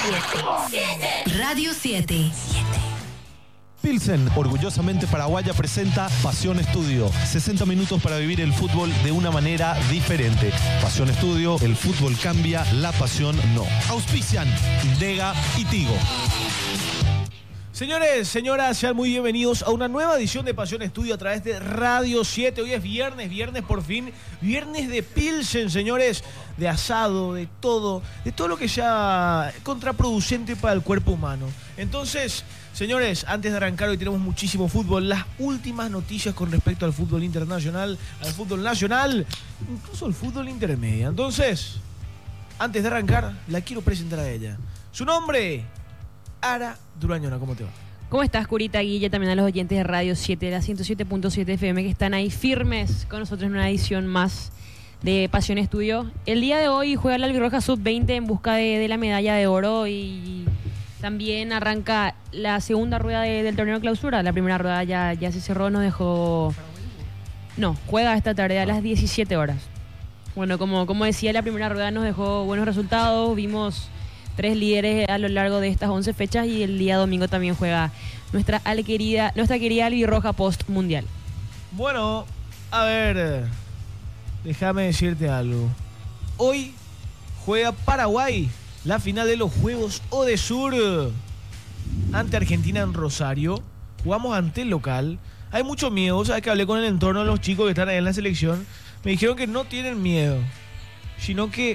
Radio 7. Pilsen, orgullosamente paraguaya, presenta Pasión Estudio. 60 minutos para vivir el fútbol de una manera diferente. Pasión Estudio, el fútbol cambia, la pasión no. Auspician Indega y Tigo. Señores, señoras, sean muy bienvenidos a una nueva edición de Pasión Estudio a través de Radio 7. Hoy es viernes por fin, viernes de Pilsen, señores, de asado, de todo lo que sea contraproducente para el cuerpo humano. Entonces, señores, antes de arrancar, hoy tenemos muchísimo fútbol, las últimas noticias con respecto al fútbol internacional, al fútbol nacional, incluso al fútbol intermedio. Entonces, antes de arrancar, la quiero presentar a ella. Su nombre, Ara Durañona. ¿Cómo te va? ¿Cómo estás, Curita, Guille? También a los oyentes de Radio 7, de la 107.7 FM, que están ahí firmes con nosotros en una edición más de Pasión Estudio. El día de hoy juega la Albirroja Sub-20 en busca de la medalla de oro y también arranca la segunda rueda del torneo de clausura. La primera rueda ya se cerró, nos dejó... No, juega esta tarde a las 17 horas. Bueno, como decía, la primera rueda nos dejó buenos resultados. Vimos 3 líderes a lo largo de estas 11 fechas y el día domingo también juega nuestra querida Albirroja post-mundial. Bueno, a ver, déjame decirte algo. Hoy juega Paraguay la final de los Juegos Odesur ante Argentina en Rosario. Jugamos ante el local. Hay mucho miedo, ¿sabes? Que hablé con el entorno de los chicos que están ahí en la selección. Me dijeron que no tienen miedo, sino que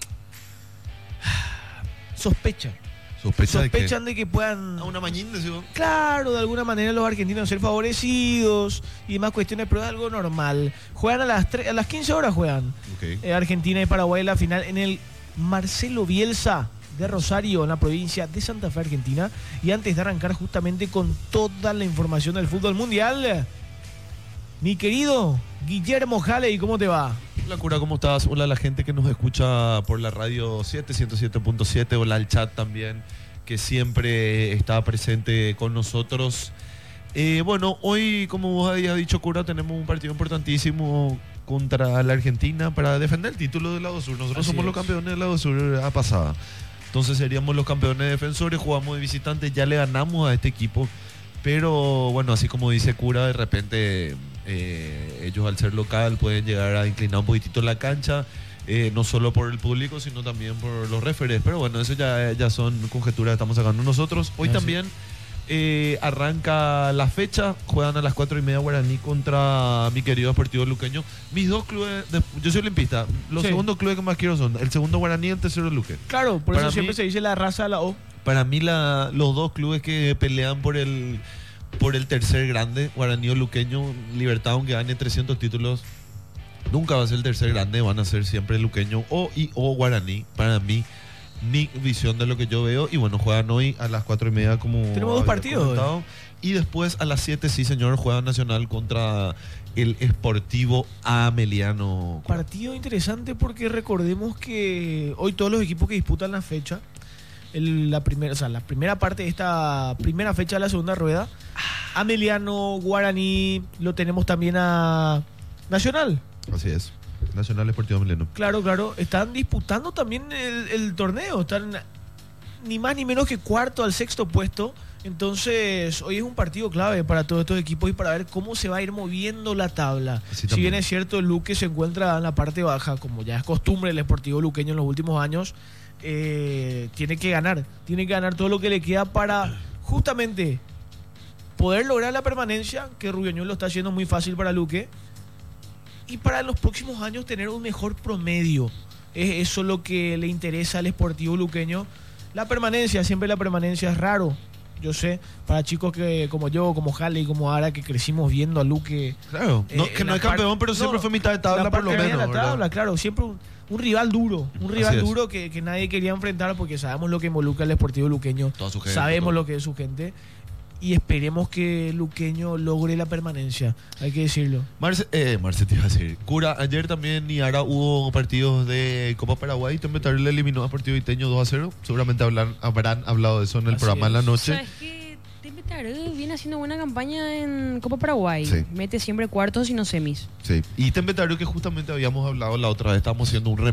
sospechan de que puedan... A una mañana, ¿sí? Claro, de alguna manera los argentinos ser favorecidos y demás cuestiones, pero es algo normal. Juegan a las 15 horas juegan. Okay. Argentina y Paraguay la final en el Marcelo Bielsa de Rosario, en la provincia de Santa Fe, Argentina. Y antes de arrancar justamente con toda la información del fútbol mundial, mi querido Guillermo Jaley, ¿cómo te va? Hola, Cura, ¿cómo estás? Hola a la gente que nos escucha por la Radio 7, 107.7, hola al chat también, que siempre está presente con nosotros. Bueno, hoy, como vos habías dicho, Cura, tenemos un partido importantísimo contra la Argentina para defender el título del lado sur. Nosotros somos los campeones del lado sur a pasada. Entonces seríamos los campeones defensores, jugamos de visitantes, ya le ganamos a este equipo. Pero bueno, así como dice Cura, de repente ellos al ser local pueden llegar a inclinar un poquitito la cancha, no solo por el público, sino también por los referees. Pero bueno, eso ya son conjeturas que estamos sacando nosotros. Hoy también arranca la fecha, juegan a las 4:30 Guaraní contra mi querido Deportivo Luqueño. Mis dos clubes, yo soy olimpista, los segundos clubes que más quiero son el segundo Guaraní y el tercero Luque. Claro, por eso siempre se dice la raza de la O. Para mí los dos clubes que pelean por el tercer grande, Guaraní o Luqueño, Libertad, aunque gane 300 títulos, nunca va a ser el tercer grande, van a ser siempre Luqueño o Guaraní. Para mí, mi visión de lo que yo veo. Y bueno, juegan hoy a las 4:30 como tenemos dos partidos hoy. Y después a las 7, sí señor, juega Nacional contra el Sportivo Ameliano. Partido interesante porque recordemos que hoy todos los equipos que disputan la fecha, la primera parte de esta primera fecha de la segunda rueda, Ameliano, Guaraní, lo tenemos también a Nacional. Así es, Nacional Sportivo Ameliano. Claro, están disputando también el torneo, están ni más ni menos que cuarto al sexto puesto. Entonces hoy es un partido clave para todos estos equipos y para ver cómo se va a ir moviendo la tabla. Si bien es cierto, el Luque se encuentra en la parte baja, como ya es costumbre el Sportivo Luqueño en los últimos años, tiene que ganar todo lo que le queda para justamente poder lograr la permanencia, que Rubiñol lo está haciendo muy fácil para Luque, y para en los próximos años tener un mejor promedio. Es eso lo que le interesa al Sportivo Luqueño. Siempre la permanencia es raro. Yo sé, para chicos que como yo, como Jaley, como Ara, que crecimos viendo a Luque. Claro, que no es campeón, pero siempre fue mitad de tabla por lo menos. La tabla, claro, siempre un rival duro, que nadie quería enfrentar porque sabemos lo que involucra el Sportivo Luqueño, sabemos lo que es su gente. Y esperemos que Luqueño logre la permanencia, hay que decirlo. Marce te iba a decir. Cura, ayer también y ahora hubo partidos de Copa Paraguay. Tempetar le eliminó a Sportivo Iteño 2-0. Seguramente habrán hablado de eso en el programa en la noche. ¿Sabes qué? Tempetar viene haciendo buena campaña en Copa Paraguay. Sí. Mete siempre cuartos y no semis. Sí. Y Tempetar, que justamente habíamos hablado la otra vez, estábamos haciendo un